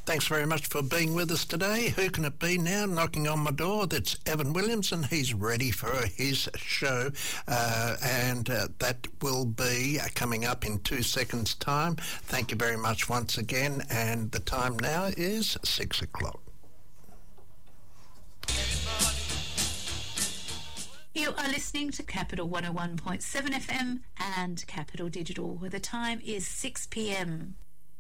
Thanks very much for being with us today. Who can it be now knocking on my door? That's Evan Williamson. He's ready for his show, and that will be coming up in 2 seconds' time. Thank you very much once again, and the time now is 6 o'clock. You are listening to Capital 101.7 FM and Capital Digital, where the time is 6 p.m.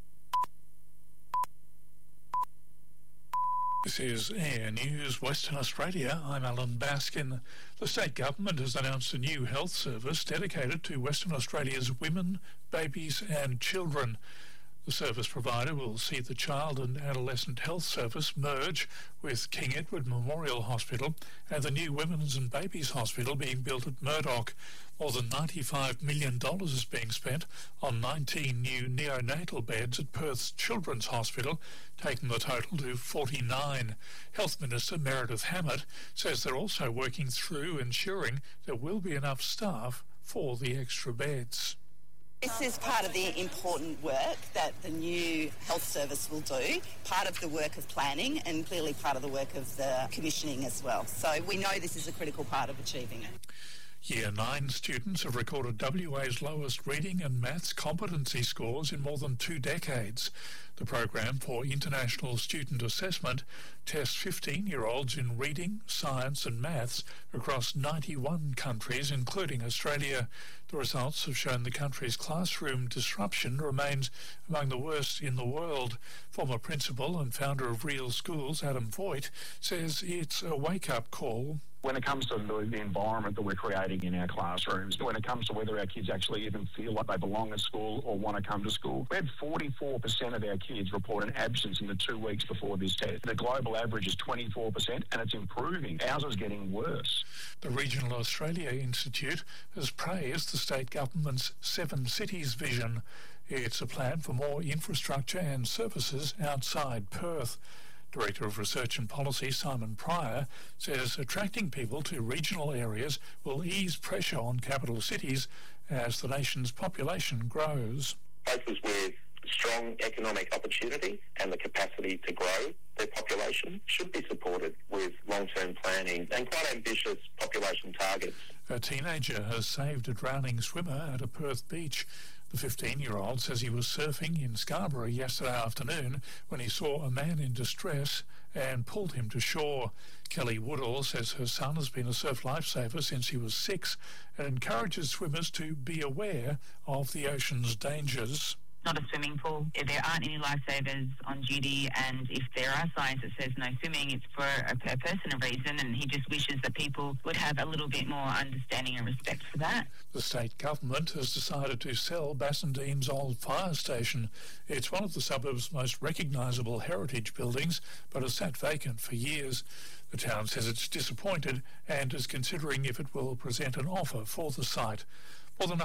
This is Air News Western Australia. I'm Alan Baskin. The state government has announced a new health service dedicated to Western Australia's women, babies and children. The service provider will see the Child and Adolescent Health Service merge with King Edward Memorial Hospital and the new Women's and Babies Hospital being built at Murdoch. More than $95 million is being spent on 19 new neonatal beds at Perth's Children's Hospital, taking the total to 49. Health Minister Meredith Hammett says they're also working through ensuring there will be enough staff for the extra beds. This is part of the important work that the new health service will do, part of the work of planning and clearly part of the work of the commissioning as well. So we know this is a critical part of achieving it. Year 9 students have recorded WA's lowest reading and maths competency scores in more than 2 decades. The program for international student assessment tests 15-year-olds in reading, science and maths across 91 countries, including Australia. The results have shown the country's classroom disruption remains among the worst in the world. Former principal and founder of Real Schools, Adam Voigt, says it's a wake-up call. When it comes to the environment that we're creating in our classrooms, when it comes to whether our kids actually even feel like they belong at school or want to come to school, we had 44% of our kids report an absence in the 2 weeks before this test. The global average is 24% and it's improving. Ours is getting worse. The Regional Australia Institute has praised the state government's 7 cities vision. It's a plan for more infrastructure and services outside Perth. Director of Research and Policy, Simon Pryor, says attracting people to regional areas will ease pressure on capital cities as the nation's population grows. Places with strong economic opportunity and the capacity to grow their population should be supported with long-term planning and quite ambitious population targets. A teenager has saved a drowning swimmer at a Perth beach. The 15-year-old says he was surfing in Scarborough yesterday afternoon when he saw a man in distress and pulled him to shore. Kelly Woodall says her son has been a surf lifesaver since he was 6 and encourages swimmers to be aware of the ocean's dangers. Not a swimming pool. If there aren't any lifesavers on duty, and if there are signs that says no swimming, it's for a personal reason, and he just wishes that people would have a little bit more understanding and respect for that. The state government has decided to sell Bassendean's old fire station. It's one of the suburb's most recognisable heritage buildings, but has sat vacant for years. The town says it's disappointed and is considering if it will present an offer for the site. More than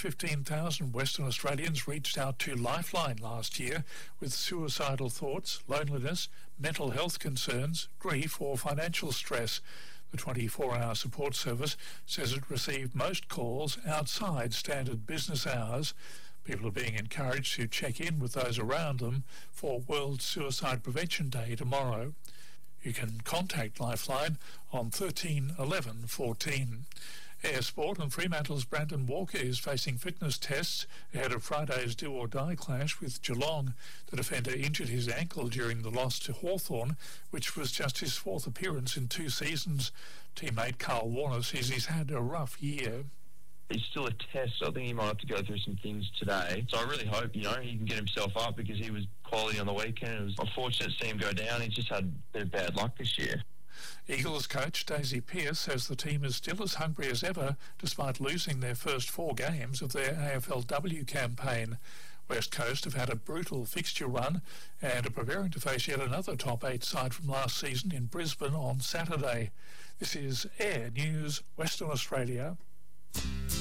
115,000 Western Australians reached out to Lifeline last year with suicidal thoughts, loneliness, mental health concerns, grief or financial stress. The 24-hour support service says it received most calls outside standard business hours. People are being encouraged to check in with those around them for World Suicide Prevention Day tomorrow. You can contact Lifeline on 13 11 14. Air Sport and Fremantle's Brandon Walker is facing fitness tests ahead of Friday's do-or-die clash with Geelong. The defender injured his ankle during the loss to Hawthorn, which was just his 4th appearance in 2 seasons. Teammate Carl Warner says he's had a rough year. It's still a test, so I think he might have to go through some things today. So I really hope, he can get himself up because he was quality on the weekend. It was unfortunate to see him go down. He's just had a bit of bad luck this year. Eagles coach Daisy Pearce says the team is still as hungry as ever despite losing their first 4 games of their AFLW campaign. West Coast have had a brutal fixture run and are preparing to face yet another top 8 side from last season in Brisbane on Saturday. This is Air News Western Australia.